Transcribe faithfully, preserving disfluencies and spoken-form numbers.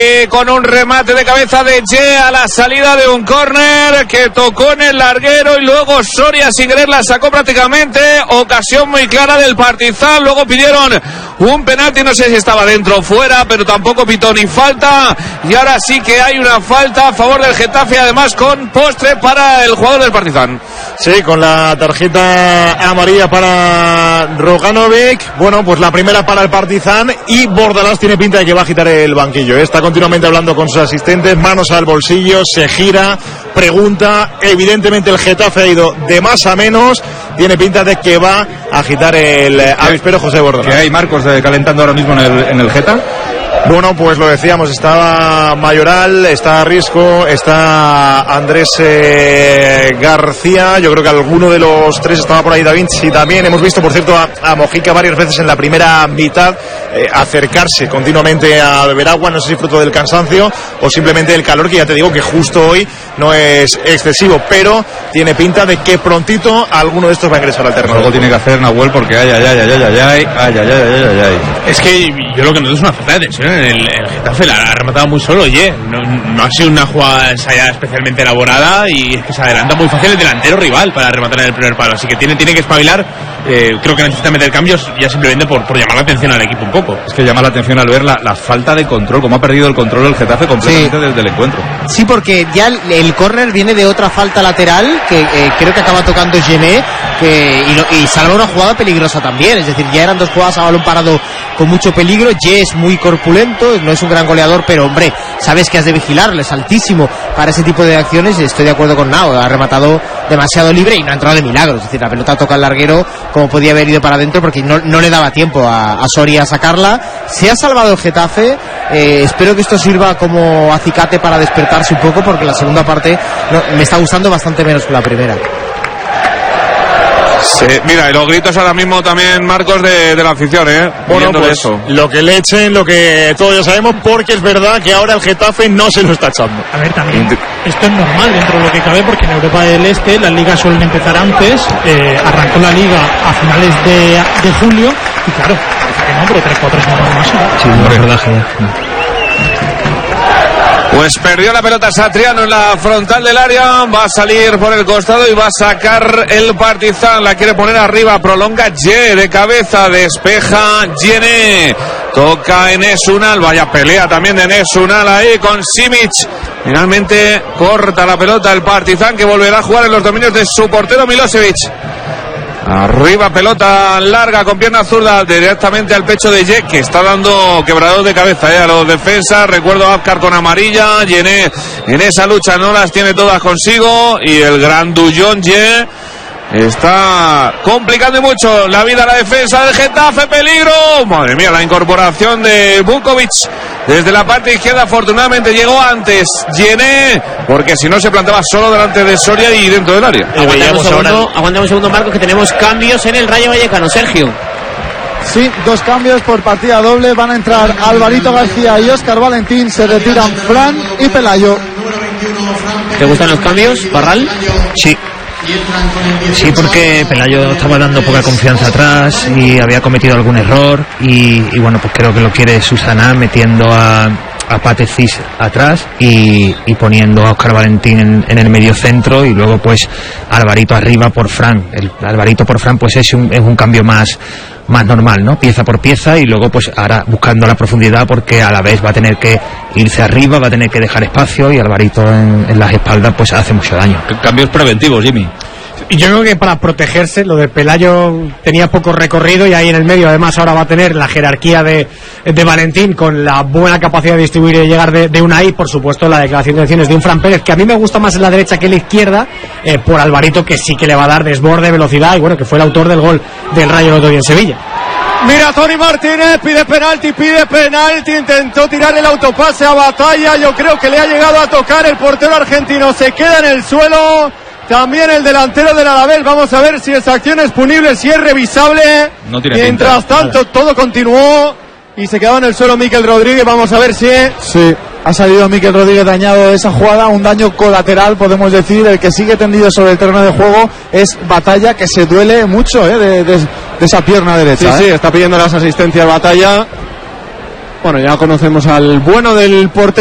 Con un remate de cabeza de Ye a la salida de un córner que tocó en el larguero y luego Soria sin querer la sacó prácticamente. Ocasión muy clara del Partizan. Luego pidieron un penalti, no sé si estaba dentro o fuera, pero tampoco pitó ni falta. Y ahora sí que hay una falta a favor del Getafe, además con postre para el jugador del Partizan. Sí, con la tarjeta amarilla para Roganovic. Bueno, pues la primera para el Partizan y Bordalás tiene pinta de que va a agitar el banquillo. Está continuamente hablando con sus asistentes, manos al bolsillo, se gira, pregunta. Evidentemente el Getafe ha ido de más a menos. Tiene pinta de que va a agitar el avispero José Bordalás. ¿Qué hay, Marcos, de calentando ahora mismo en el, en el Geta? Bueno, pues lo decíamos, está Mayoral, está Risco, está Andrés eh, García. Yo creo que alguno de los tres estaba por ahí, Da Vinci también. Hemos visto, por cierto, a, a Mojica varias veces en la primera mitad eh, acercarse continuamente a beber agua. No sé si fruto del cansancio o simplemente del calor, que ya te digo que justo hoy no es excesivo, pero tiene pinta de que prontito alguno de estos va a ingresar al terreno. Algo tiene que hacer Nahuel porque ay, ay, ay, ay, ay, ay, ay, ay, ay, ay, ay, ay. Es que yo lo que noto es una falta de tensión. El, el Getafe la ha rematado muy solo, oye, no, no ha sido una jugada ensayada especialmente elaborada y es que se adelanta muy fácil el delantero rival para rematar en el primer palo, así que tiene, tiene que espabilar. Eh, creo que necesita meter cambios ya simplemente por, por llamar la atención al equipo un poco. Es que llama la atención al ver la, la falta de control, cómo ha perdido el control el Getafe completamente sí. desde el encuentro. Sí, porque ya el, el córner viene de otra falta lateral que eh, creo que acaba tocando Gené que, y, no, y salva una jugada peligrosa también, es decir, ya eran dos jugadas a balón parado con mucho peligro. Ye es muy corpulento, no es un gran goleador, pero hombre, sabes que has de vigilarle, es altísimo para ese tipo de acciones y estoy de acuerdo con Nao, ha rematado demasiado libre y no ha entrado de milagro, es decir, la pelota toca el larguero como podía haber ido para adentro porque no, no le daba tiempo a, a Soria a sacarla. Se ha salvado el Getafe, eh, espero que esto sirva como acicate para despertarse un poco porque la segunda parte no, me está gustando bastante menos que la primera. Sí, mira, y los gritos ahora mismo también, Marcos, de, de la afición, ¿eh? Bueno, pues eso. Lo que le echen, lo que todos ya sabemos, porque es verdad que ahora el Getafe no se lo está echando. A ver, también esto es normal dentro de lo que cabe, porque en Europa del Este las ligas suelen empezar antes, eh, arrancó la liga a finales de, de julio, y claro, que no, pero tres cuatro semanas más. Sí, no, es verdad, genial. Pues perdió la pelota Satriano en la frontal del área, va a salir por el costado y va a sacar el Partizan, la quiere poner arriba, prolonga Ye de cabeza, despeja Yené, toca Enes Unal, vaya pelea también de Enes Unal ahí con Simic, finalmente corta la pelota el Partizan que volverá a jugar en los dominios de su portero Milosevic. Arriba, pelota larga con pierna zurda directamente al pecho de Ye, que está dando quebrador de cabeza eh, a los defensas. Recuerdo a Abkar con amarilla. Yené en esa lucha no las tiene todas consigo. Y el grandullón Ye está complicando mucho la vida a la defensa del Getafe. Peligro, madre mía, la incorporación de Vukovic desde la parte izquierda. Afortunadamente llegó antes Yené, porque si no se plantaba solo delante de Soria y dentro del área. Aguantamos un segundo, aguantamos un segundo, Marcos, que tenemos cambios en el Rayo Vallecano. Sergio. Sí, dos cambios por partida doble. Van a entrar Alvarito García y Óscar Valentín. Se retiran Fran y Pelayo. ¿Te gustan los cambios, Barral? Sí. Sí, porque Pelayo estaba dando poca confianza atrás y había cometido algún error y, y bueno, pues creo que lo quiere subsanar metiendo a, a Patecis atrás y, y poniendo a Óscar Valentín en, en el medio centro y luego pues Alvarito arriba por Fran. El Alvarito por Fran pues es un, es un cambio más más normal, ¿no? Pieza por pieza y luego pues ahora buscando la profundidad porque a la vez va a tener que irse arriba, va a tener que dejar espacio y Alvarito en, en las espaldas pues hace mucho daño. Cambios preventivos, Jimmy. Y yo creo que para protegerse, lo de Pelayo tenía poco recorrido y ahí en el medio además ahora va a tener la jerarquía de, de Valentín con la buena capacidad de distribuir y llegar de, de Unai, por supuesto la declaración de intenciones de un Fran Pérez que a mí me gusta más en la derecha que en la izquierda, eh, por Alvarito que sí que le va a dar desborde, velocidad y bueno, que fue el autor del gol del Rayo el otro día en Sevilla. Mira, Tony Martínez pide penalti, pide penalti, intentó tirar el autopase a Batalla, yo creo que le ha llegado a tocar, el portero argentino se queda en el suelo. También el delantero del Alavés, vamos a ver si esa acción es punible, si es revisable. No tiene Mientras pinta. tanto, nada. Todo continuó y se quedaba en el suelo Mikel Rodríguez, vamos a ver si... Sí, ha salido Mikel Rodríguez dañado de esa jugada, un daño colateral, podemos decir. El que sigue tendido sobre el terreno de juego es Batalla, que se duele mucho eh, de, de, de esa pierna derecha. Sí, eh. sí, está pidiendo las asistencias Batalla. Bueno, ya conocemos al bueno del portero.